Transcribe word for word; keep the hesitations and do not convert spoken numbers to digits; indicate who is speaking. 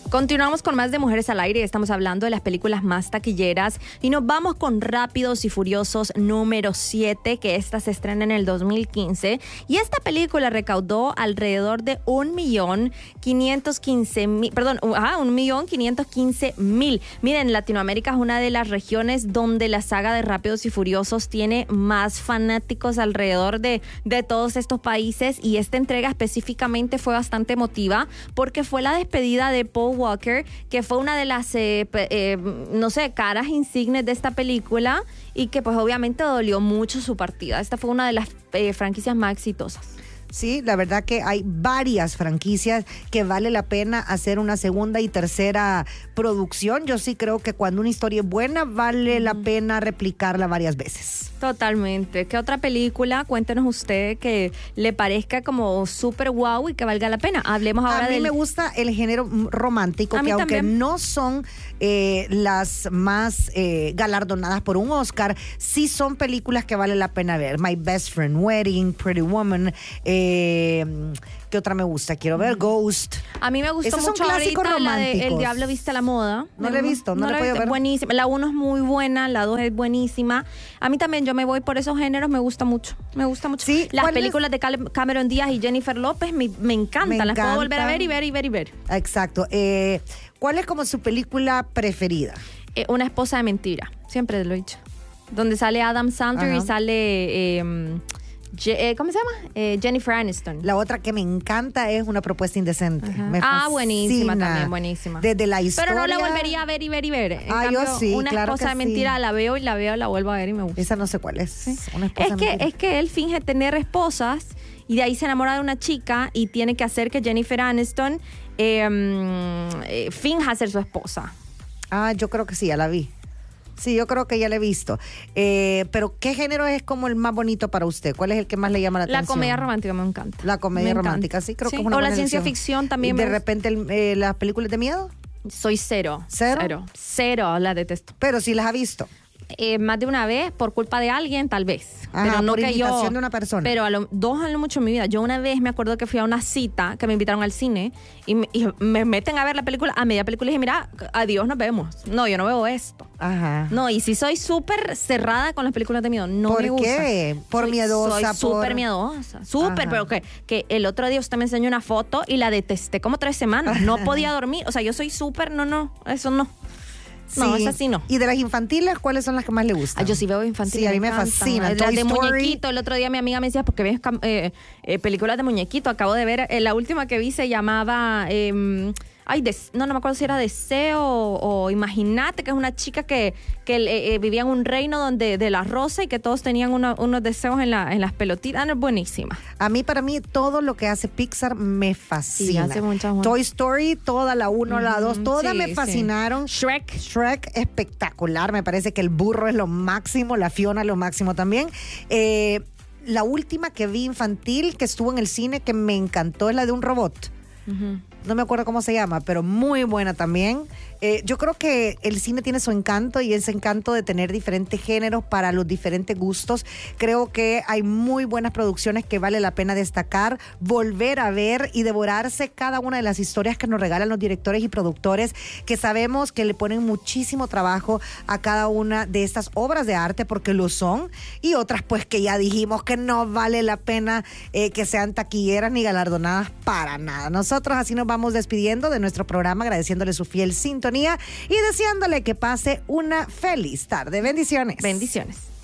Speaker 1: Continuamos con más de Mujeres al Aire. Estamos hablando de las películas más taquilleras y nos vamos con Rápidos y Furiosos número siete, que esta se estrena en el dos mil quince. Y esta película recaudó alrededor de un millón quinientos quince mil, perdón, ah, un millón quinientos quince mil. Miren, Latinoamérica es una de las regiones donde la saga de Rápidos y Furiosos tiene más fanáticos alrededor de, de todos estos países, y esta entrega específicamente fue bastante emotiva porque fue la despedida de Paul Walker, que fue una de las, eh, eh, no sé, caras insignes de esta película, y que pues obviamente dolió mucho su partida. Esta fue una de las eh, franquicias más exitosas.
Speaker 2: Sí, la verdad que hay varias franquicias que vale la pena hacer una segunda y tercera producción. Yo sí creo que cuando una historia es buena, vale mm. la pena replicarla varias veces.
Speaker 1: Totalmente. ¿Qué otra película, cuéntenos usted, que le parezca como súper guau y que valga la pena? Hablemos ahora de...
Speaker 2: A mí
Speaker 1: del...
Speaker 2: me gusta el género romántico, que aunque también. no son eh, las más eh, galardonadas por un Oscar, sí son películas que vale la pena ver. My Best Friend Wedding, Pretty Woman, eh, ¿qué otra me gusta? Quiero ver Ghost.
Speaker 1: A mí me gustó
Speaker 2: Esos
Speaker 1: mucho
Speaker 2: son clásicos
Speaker 1: ahorita
Speaker 2: románticos.
Speaker 1: La de El Diablo Viste a la Moda.
Speaker 2: No la he visto, no, no la he podido ver.
Speaker 1: Buenísima. La uno es muy buena, la dos es buenísima. A mí también, yo me voy por esos géneros, me gusta mucho. Me gusta mucho.
Speaker 2: Sí,
Speaker 1: las películas es? de Cameron Díaz y Jennifer López me, me encantan. Me las encanta. Puedo volver a ver y ver y ver y ver.
Speaker 2: Exacto. Eh, ¿Cuál es como su película preferida?
Speaker 1: Eh, Una esposa de mentira. Siempre lo he dicho. Donde sale Adam Sandler Ajá. y sale... Eh, ¿Cómo se llama? Eh, Jennifer Aniston.
Speaker 2: La otra que me encanta es Una propuesta indecente. Me
Speaker 1: ah,
Speaker 2: fascina.
Speaker 1: buenísima también, buenísima.
Speaker 2: Desde la historia.
Speaker 1: Pero no la volvería a ver y ver y ver. En
Speaker 2: ah,
Speaker 1: cambio,
Speaker 2: yo sí,
Speaker 1: Una
Speaker 2: claro
Speaker 1: esposa
Speaker 2: que
Speaker 1: de mentira
Speaker 2: sí.
Speaker 1: la veo y la veo, la vuelvo a ver y me gusta.
Speaker 2: Esa no sé cuál es.
Speaker 1: ¿Sí?
Speaker 2: Una esposa
Speaker 1: es, que,
Speaker 2: mentira.
Speaker 1: es que él finge tener esposas y de ahí se enamora de una chica y tiene que hacer que Jennifer Aniston eh, eh, finja ser su esposa.
Speaker 2: Ah, yo creo que sí, ya la vi. Sí, yo creo que ya la he visto. Eh, pero, ¿qué género es como el más bonito para usted? ¿Cuál es el que más le llama la,
Speaker 1: la
Speaker 2: atención?
Speaker 1: La comedia romántica me encanta.
Speaker 2: La comedia
Speaker 1: me
Speaker 2: romántica,
Speaker 1: encanta.
Speaker 2: sí, creo
Speaker 1: sí.
Speaker 2: que es una
Speaker 1: O
Speaker 2: buena
Speaker 1: la ciencia
Speaker 2: elección.
Speaker 1: ficción también.
Speaker 2: ¿Y de
Speaker 1: me
Speaker 2: repente el, eh, las películas de miedo?
Speaker 1: Soy cero.
Speaker 2: ¿Cero?
Speaker 1: Cero. Cero, la detesto.
Speaker 2: Pero sí las ha visto.
Speaker 1: Eh, más de una vez, por culpa de alguien, tal vez.
Speaker 2: Ajá,
Speaker 1: pero no
Speaker 2: por
Speaker 1: que
Speaker 2: invitación
Speaker 1: yo,
Speaker 2: de una persona.
Speaker 1: Pero a lo, dos a lo mucho en mi vida. Yo una vez me acuerdo que fui a una cita que me invitaron al cine y me, y me meten a ver la película. A media película y dije, mira, adiós, nos vemos. No, yo no veo esto.
Speaker 2: Ajá.
Speaker 1: No, y si soy súper cerrada con las películas de miedo. No
Speaker 2: ¿Por
Speaker 1: me gusta.
Speaker 2: qué? Por
Speaker 1: soy,
Speaker 2: miedosa.
Speaker 1: Soy súper
Speaker 2: por...
Speaker 1: miedosa. Súper, pero que, que el otro día usted me enseñó una foto y la detesté como tres semanas. No podía dormir. O sea, yo soy súper, no, no, eso no. No,
Speaker 2: sí.
Speaker 1: es así no.
Speaker 2: ¿Y de las infantiles, cuáles son las que más le gustan?
Speaker 1: Ah, yo sí veo infantiles.
Speaker 2: Sí, a mí me,
Speaker 1: me
Speaker 2: fascina.
Speaker 1: Las de muñequito. El otro día mi amiga me decía, porque ves eh, eh, películas de muñequito. Acabo de ver, eh, la última que vi se llamaba... Eh, ay, des, no, no me acuerdo si era Deseo o, o Imagínate, que es una chica que, que eh, eh, vivía en un reino donde de la rosa y que todos tenían uno, unos deseos en, la, en las pelotitas. No, es buenísima.
Speaker 2: A mí, para mí, todo lo que hace Pixar me fascina.
Speaker 1: Sí, hace muchas buenas.
Speaker 2: Toy Story, toda la uno, uh-huh, la dos, todas
Speaker 1: sí,
Speaker 2: me fascinaron.
Speaker 1: Sí. Shrek.
Speaker 2: Shrek, espectacular. Me parece que el burro es lo máximo, la Fiona es lo máximo también. Eh, la última que vi infantil, que estuvo en el cine, que me encantó, es la de un robot. Uh-huh. No me acuerdo cómo se llama, pero muy buena también. Eh, yo creo que el cine tiene su encanto y ese encanto de tener diferentes géneros para los diferentes gustos. Creo que hay muy buenas producciones que vale la pena destacar, volver a ver y devorarse cada una de las historias que nos regalan los directores y productores, que sabemos que le ponen muchísimo trabajo a cada una de estas obras de arte, porque lo son, y otras pues que ya dijimos que no vale la pena eh, que sean taquilleras ni galardonadas para nada. Nosotros así nos vamos despidiendo de nuestro programa, agradeciéndole su fiel sintonía y deseándole que pase una feliz tarde. Bendiciones.
Speaker 1: Bendiciones.